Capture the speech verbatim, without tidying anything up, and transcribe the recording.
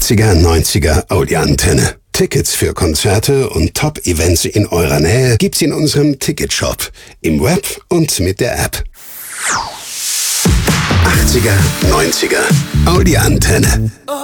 achtziger, neunziger Audi-Antenne. Tickets für Konzerte und Top-Events in eurer Nähe gibt's in unserem Ticketshop, im Web und mit der App. achtziger, neunziger Audi-Antenne.